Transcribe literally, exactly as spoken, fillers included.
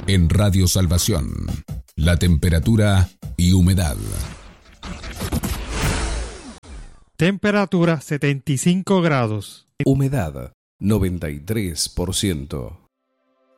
En Radio Salvación, la temperatura y humedad. Temperatura setenta y cinco grados. Humedad noventa y tres por ciento.